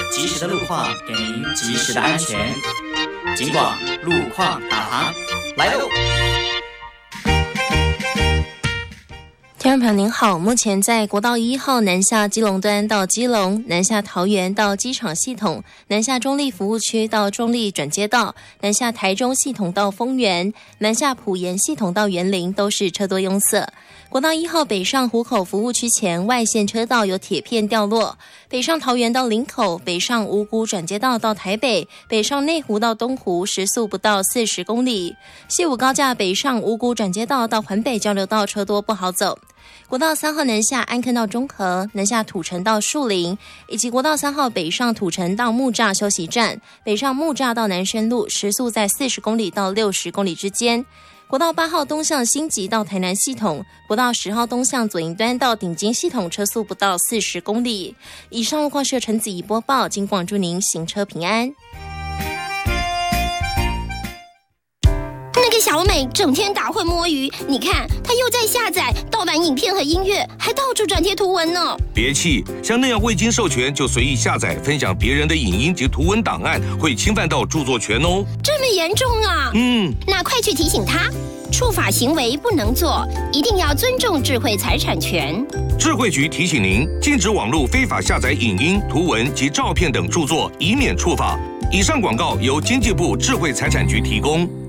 及时的路况给您及时的安全。警广路况导航来喽！ 听众朋友您好，目前在国道1号南下基隆端到基隆，南下桃园到机场系统，南下中立服务区到中立转接道，南下台中系统到丰原，南下埔盐系统到园林都是车多拥塞。国道1号北上湖口服务区前外线车道有铁片掉落，北上桃园到林口，北上五股转接道到台北，北上内湖到东湖时速不到40公里。西武高架北上五股转接道到环北交流道车多不好走。国道3号南下安坑到中和，南下土城到树林，以及国道3号北上土城到木栅休息站，北上木栅到南深路时速在40公里到60公里之间。国道8号东向新集到台南系统，国道10号东向左营端到顶金系统车速不到40公里。以上路况是由陈子怡播报，警广祝您行车平安。 那个小美整天打混摸鱼，你看她又在下载盗版影片和音乐，还到处转贴图文呢。 别气，像那样未经授权就随意下载分享别人的影音及图文档案，会侵犯到著作权哦。 这么严重啊？那快去提醒她，触法行为不能做，一定要尊重智慧财产权。 智慧局提醒您，禁止网络非法下载影音、图文及照片等著作，以免触法。以上广告由经济部智慧财产局提供。